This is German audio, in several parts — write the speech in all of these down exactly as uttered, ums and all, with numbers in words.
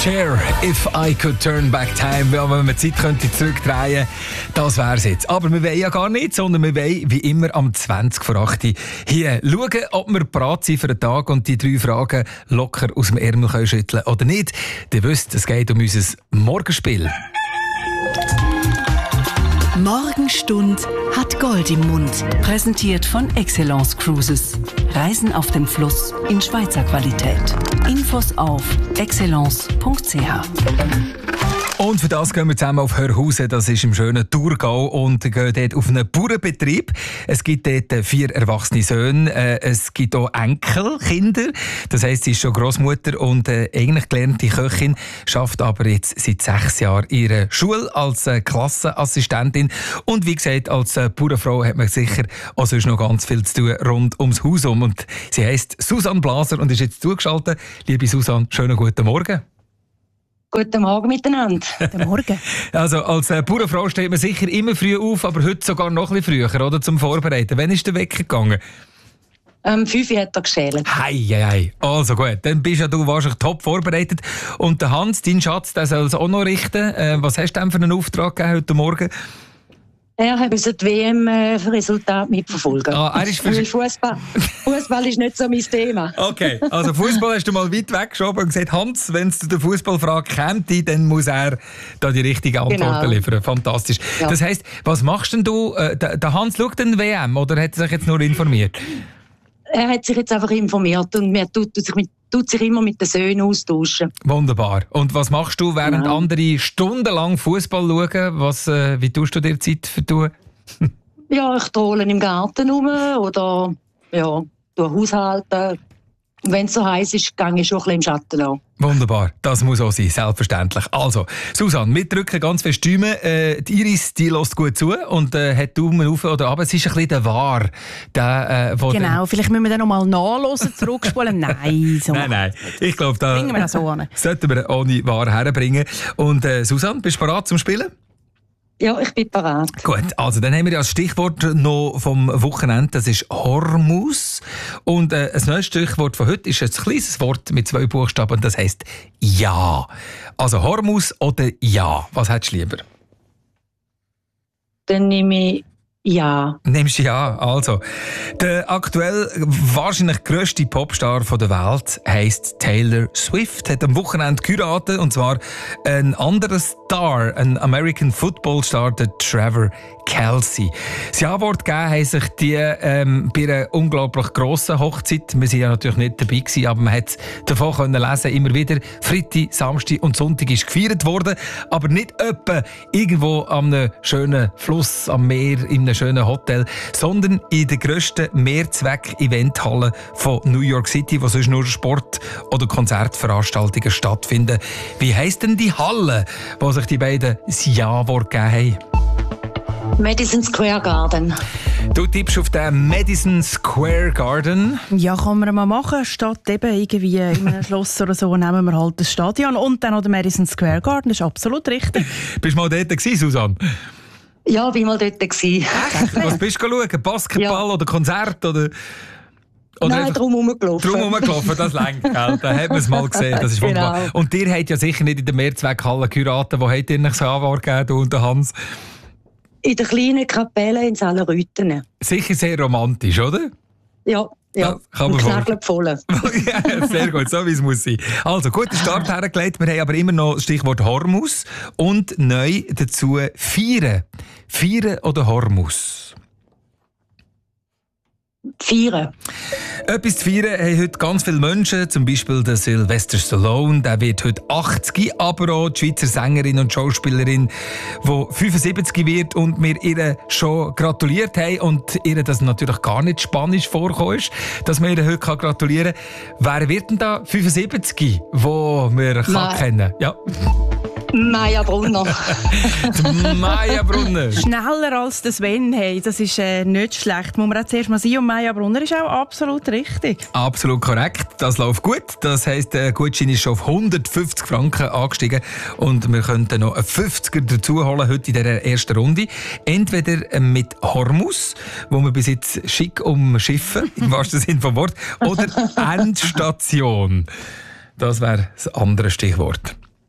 Cher, If I Could Turn Back Time. Wenn man Zeit könnte zurückdrehen, das wäre es jetzt. Aber wir wollen ja gar nicht, sondern wir wollen wie immer am zwanzig vor acht hier schauen, ob wir bereit sind für den Tag und die drei Fragen locker aus dem Ärmel können schütteln oder nicht. Ihr wisst, es geht um unser Morgenspiel. Morgenstund hat Gold im Mund. Präsentiert von Excellence Cruises. Reisen auf dem Fluss in Schweizer Qualität. Infos auf excellence punkt c h. Und für das gehen wir zusammen auf Hörhausen, das ist im schönen Thurgau, und gehen dort auf einen Bauernbetrieb. Es gibt dort vier erwachsene Söhne, es gibt auch Enkelkinder, das heisst, sie ist schon Grossmutter und äh, eigentlich gelernte Köchin, schafft aber jetzt seit sechs Jahren ihre Schule als äh, Klassenassistentin. Und wie gesagt, als äh, Bauernfrau hat man sicher auch sonst noch ganz viel zu tun rund ums Haus um. Und sie heisst Susanne Blaser und ist jetzt zugeschaltet. Liebe Susanne, schönen guten Morgen. Guten Morgen miteinander. Guten Morgen. Also als äh, Bauernfrau steht man sicher immer früh auf, aber heute sogar noch ein bisschen früher, oder, zum Vorbereiten. Wann ist der Wecker gegangen? Ähm, fünf hat er geschält. Hei, hei, hei. Also gut, dann bist ja du wahrscheinlich top vorbereitet. Und der Hans, dein Schatz, der soll es auch noch richten. Äh, was hast du denn für einen Auftrag gegeben heute Morgen? Er hat das W M-Resultat mitverfolgen. Ah, er ist für... Fußball, Fußball ist nicht so mein Thema. Okay, also Fußball hast du mal weit weggeschoben und gesagt, Hans, wenn es der Fußballfrage käme, dann muss er da die richtige Antwort Genau. liefern. Fantastisch. Ja. Das heisst, was machst denn du? Äh, der Hans schaut den W M oder hat er sich jetzt nur informiert? Er hat sich jetzt einfach informiert und er tut, tut, sich, mit, tut sich immer mit den Söhnen austauschen. Wunderbar. Und was machst du, während Genau. andere stundenlang Fußball schauen? Was, äh, wie tust du dir Zeit vertun? Ja, ich trolle im Garten rum oder ja, tue haushalten. Und wenn es so heiß ist, gehe ich schon ein bisschen im Schatten an. Wunderbar, das muss auch sein, selbstverständlich. Also, Susanne, wir drücken ganz fest die Daumen. Äh, die Iris, die hört gut zu und äh, hat Daumen auf oder runter. Es ist ein bisschen der Wahr. Der, äh, wo Genau, den... vielleicht müssen wir dann noch mal nachhören, zurückspulen. Nein, so. Nein, nein, ich glaube, da Bringen wir das so an. sollten wir ohne Wahr herbringen. Und äh, Susanne, bist du bereit zum Spielen? Ja, ich bin bereit. Gut, also dann haben wir ja das Stichwort noch vom Wochenende, das ist Hormus. Und äh, das neues Stichwort von heute ist ein kleines Wort mit zwei Buchstaben, das heisst Ja. Also Hormus oder Ja, was hättest du lieber? Dann nehme ich Ja. Nimmst du Ja, also. Der aktuell wahrscheinlich grösste Popstar der Welt heisst Taylor Swift, hat am Wochenende geheiratet, und zwar ein anderer Star, ein American Football Star, der Trevor Kelsey. Das Ja-Wort gegeben haben sich die ähm, bei einer unglaublich grossen Hochzeit. Wir waren ja natürlich nicht dabei gewesen, aber man hat davon können lesen, immer wieder Freitag, Samstag und Sonntag ist gefeiert worden, aber nicht etwa irgendwo am einem schönen Fluss, am Meer, in einem schönen Hotel, sondern in der grössten Mehrzweck-Eventhalle von New York City, wo sonst nur Sport- oder Konzertveranstaltungen stattfinden. Wie heisst denn die Halle, wo sich die beiden das Ja-Wort gegeben haben? Madison Square Garden. Du tippst auf den Madison Square Garden. Ja, kann man mal machen. Statt eben irgendwie in einem Schloss oder so, nehmen wir halt das Stadion und dann noch den Madison Square Garden. Das ist absolut richtig. Bist du mal dort gewesen, Susanne? Ja, ich war mal dort. Gewesen. Was bist du schauen? Basketball Ja. oder Konzert? Oder, oder Nein, drum herumgelaufen. Drum herumgelaufen, das längt, gell? Da haben wir es mal gesehen, das ist wunderbar. Genau. Und ihr habt ja sicher nicht in der Mehrzweckhalle geheiratet. Wo habt ihr euch so Anwort gegeben, du und der Hans? In der kleinen Kapelle in Salenrüthen. Sicher sehr romantisch, oder? Ja, ja. Ja, kann man Knägel voll. Ja, sehr gut, so wie es muss sein. Also, guter Start hergelegt. Wir haben aber immer noch das Stichwort Hormus und neu dazu Feiern. Feiern oder Hormus? Feiern. Etwas zu feiern haben heute ganz viele Menschen, zum Beispiel der Sylvester Stallone, der wird heute achtzig, aber auch die Schweizer Sängerin und Schauspielerin, die fünfundsiebzig wird und mir ihr schon gratuliert haben und ihr das natürlich gar nicht spanisch vorgekommen ist, dass man ihr heute gratulieren kann. Wer wird denn da fünfundsiebzig, wo wir kann kennen? Ja. Maja Brunner. Maja Brunner. Schneller als der Sven, hey, das ist äh, nicht schlecht. Muss man auch zuerst mal sein. Und Maja Brunner ist auch absolut richtig. Absolut korrekt, das läuft gut. Das heisst, der Gutschein ist schon auf hundertfünfzig Franken angestiegen und wir könnten noch einen fünfziger dazu holen heute in dieser ersten Runde. Entweder mit Hormus, wo wir bis jetzt schick umschiffen, im wahrsten Sinne vom Wort, oder Endstation. Das wäre das andere Stichwort.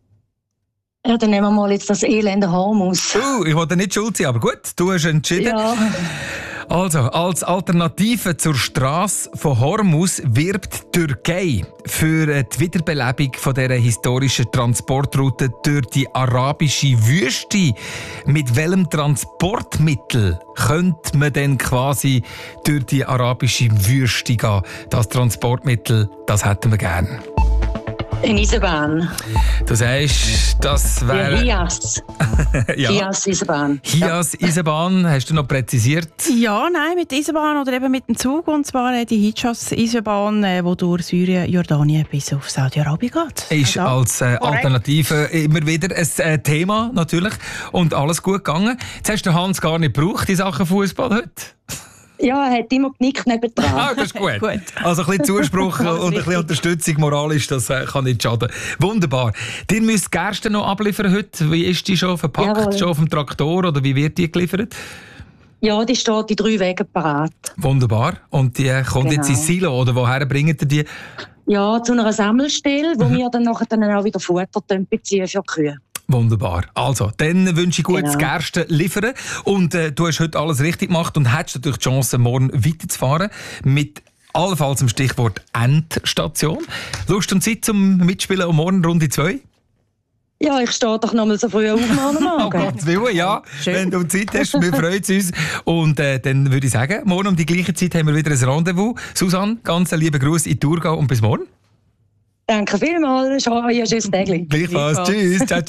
Ja, dann nehmen wir mal jetzt das elende Hormus. Uh, ich wollte nicht schuld sein, aber gut, du hast entschieden. Ja. Also, als Alternative zur Strasse von Hormuz wirbt die Türkei für die Wiederbelebung von dieser historischen Transportroute durch die arabische Wüste. Mit welchem Transportmittel könnte man denn quasi durch die arabische Wüste gehen? Das Transportmittel, das hätten wir gern. Eine Eisenbahn. Du sagst, das wäre... Die Hias. ja. Hias Eisenbahn. Hias Eisenbahn, hast du noch präzisiert? Ja, nein, mit der Eisenbahn oder eben mit dem Zug. Und zwar äh, die Hijas Eisenbahn, die äh, durch Syrien, Jordanien bis auf Saudi-Arabien geht. Ist also, als äh, Alternative immer wieder ein äh, Thema natürlich. Und alles gut gegangen. Jetzt hast du Hans gar nicht gebraucht, die Sachen Fußball heute. Ja, er hat immer genickt nebendran. Ah, das ist gut. Gut. Also ein bisschen Zuspruch und ein bisschen Unterstützung moralisch, das äh, kann nicht schaden. Wunderbar. Ihr müsst Gerste noch abliefern heute. Wie ist die schon verpackt? Jawohl. Schon auf dem Traktor oder wie wird die geliefert? Ja, die steht in drei Wegen parat. Wunderbar. Und die äh, kommt Genau. jetzt ins Silo oder woher bringt ihr die? Ja, zu einer Sammelstelle, wo Mhm. wir dann nachher dann auch wieder Futter beziehen für die Kühe. Wunderbar. Also, dann wünsche ich gutes Genau. Gerste liefern. Und äh, du hast heute alles richtig gemacht und hättest natürlich die Chance, morgen weiterzufahren. Mit allenfalls dem Stichwort Endstation. Lust und Zeit zum Mitspielen um morgen Runde zwei? Ja, ich stehe doch noch mal so früh auf morgen Oh Morgen. Gottes Willen, ja. Schön. Wenn du Zeit hast, wir freuen uns. Und äh, dann würde ich sagen, morgen um die gleiche Zeit haben wir wieder ein Rendezvous. Susanne, ganz einen lieben Gruß in Thurgau und bis morgen. Danke vielmals. Schau, ja, tschüss, Tägli. Gleichfalls. Gleichfalls. Tschüss. Ciao, ciao.